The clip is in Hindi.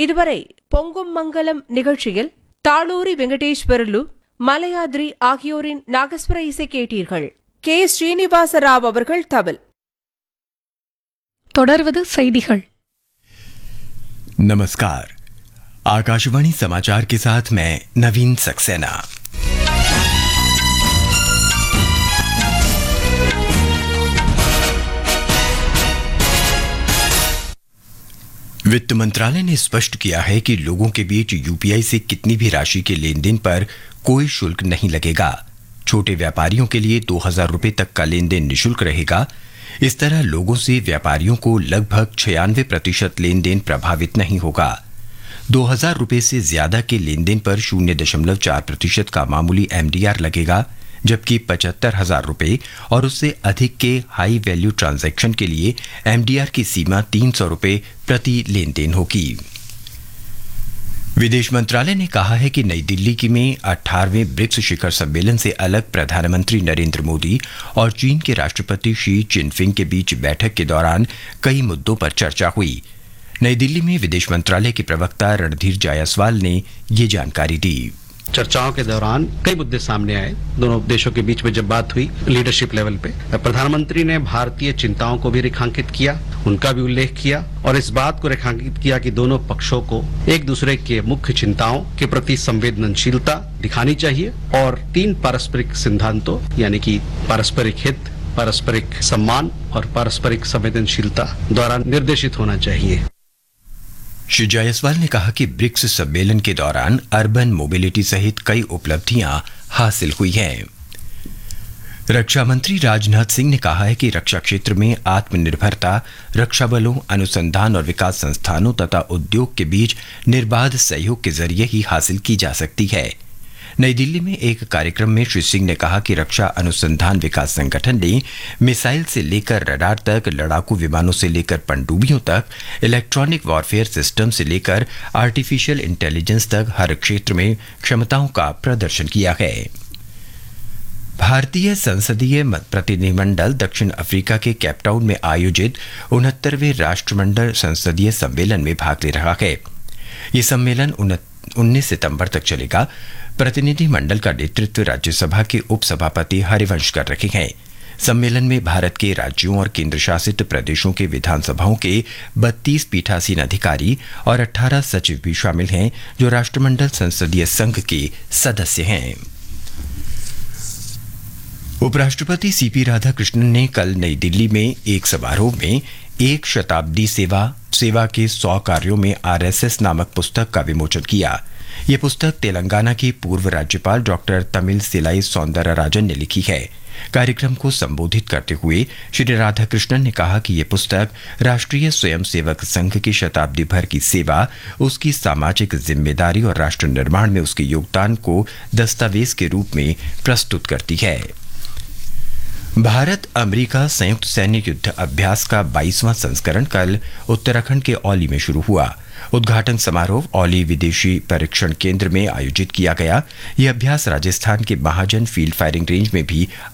இதுவரை பொங்கும் மங்கலம் நிகழ்ச்சியில் தாளூரி வெங்கடேஸ்வரலு, மலையாத்ரி ஆகியோரின் நாகஸ்வர இசை கேட்டீர்கள். கே. ஸ்ரீனிவாச ராவ் அவர்கள் தவில். தொடர்வது செய்திகள். नमस्कार, आकाशवाणी समाचार के साथ मैं नवीन सक्सेना। वित्त मंत्रालय ने स्पष्ट किया है कि लोगों के बीच यूपीआई से कितनी भी राशि के लेन देन पर कोई शुल्क नहीं लगेगा। छोटे व्यापारियों के लिए 2000 रुपए तक का लेन देन निःशुल्क रहेगा। इस तरह लोगों से व्यापारियों को लगभग 96% लेन देन प्रभावित नहीं होगा। 2000 रुपए से ज्यादा के लेन देन पर 0.4% का मामूली एमडीआर लगेगा, जबकि 75,000 रुपए और उससे अधिक के हाई वैल्यू ट्रांजैक्शन के लिए एमडीआर की सीमा 300 रुपए प्रति लेन देन होगी। विदेश मंत्रालय ने कहा है कि नई दिल्ली में 18वें ब्रिक्स शिखर सम्मेलन से अलग प्रधानमंत्री नरेंद्र मोदी और चीन के राष्ट्रपति शी जिनपिंग के बीच बैठक के दौरान कई मुद्दों पर चर्चा हुई। नई दिल्ली में विदेश मंत्रालय के प्रवक्ता रणधीर जायसवाल ने ये जानकारी दी। चर्चाओं के दौरान कई मुद्दे सामने आए। दोनों देशों के बीच में जब बात हुई लीडरशिप लेवल पे, प्रधानमंत्री ने भारतीय चिंताओं को भी रेखांकित किया, उनका भी उल्लेख किया और इस बात को रेखांकित किया कि दोनों पक्षों को एक दूसरे के मुख्य चिंताओं के प्रति संवेदनशीलता दिखानी चाहिए और 3 पारस्परिक सिद्धांतों यानी कि पारस्परिक हित, पारस्परिक सम्मान और पारस्परिक संवेदनशीलता द्वारा निर्देशित होना चाहिए। श्री जायसवाल ने कहा कि ब्रिक्स सम्मेलन के दौरान अर्बन मोबिलिटी सहित कई उपलब्धियां हासिल हुई हैं। रक्षा मंत्री राजनाथ सिंह ने कहा है कि रक्षा क्षेत्र में आत्मनिर्भरता रक्षा बलों, अनुसंधान और विकास संस्थानों तथा उद्योग के बीच निर्बाध सहयोग के जरिए ही हासिल की जा सकती है। नई दिल्ली में एक कार्यक्रम में श्री सिंह ने कहा कि रक्षा अनुसंधान विकास संगठन ने मिसाइल से लेकर रडार तक, लड़ाकू विमानों से लेकर पनडुब्बियों तक, इलेक्ट्रॉनिक वॉरफेयर सिस्टम से लेकर आर्टिफिशियल इंटेलिजेंस तक हर क्षेत्र में क्षमताओं का प्रदर्शन किया है। भारतीय संसदीय प्रतिनिधिमंडल दक्षिण अफ्रीका के केपटाउन में आयोजित 69वें राष्ट्रमंडल संसदीय सम्मेलन में भाग ले रहा है। ये सम्मेलन 19 सितंबर तक चलेगा। प्रतिनिधिमंडल का नेतृत्व राज्यसभा के उपसभापति हरिवंश कर रहे हैं। सम्मेलन में भारत के राज्यों और केंद्र शासित प्रदेशों के विधानसभाओं के 32 पीठासीन अधिकारी और 18 सचिव भी शामिल हैं, जो राष्ट्रमंडल संसदीय संघ के सदस्य हैं। उपराष्ट्रपति सीपी राधाकृष्णन ने कल नई दिल्ली में एक समारोह में एक शताब्दी सेवा के 100 कार्यों में आरएसएस नामक पुस्तक का विमोचन किया। ये पुस्तक तेलंगाना की पूर्व राज्यपाल डॉक्टर तमिलसिलाई सौंदरराजन ने लिखी है। कार्यक्रम को संबोधित करते हुए श्री राधाकृष्णन ने कहा कि ये पुस्तक राष्ट्रीय स्वयंसेवक संघ की शताब्दी भर की सेवा, उसकी सामाजिक जिम्मेदारी और राष्ट्र निर्माण में उसके योगदान को दस्तावेज के रूप में प्रस्तुत करती है। भारत अमेरिका संयुक्त सैन्य युद्ध अभ्यास का 22वां संस्करण कल उत्तराखंड के औली में शुरू हुआ। उद्घाटन समारोह औली विदेशी परीक्षण केंद्र में आयोजित किया गया। यह अभ्यास राजस्थान के महाजन फील्ड फायरिंग रेंज में भी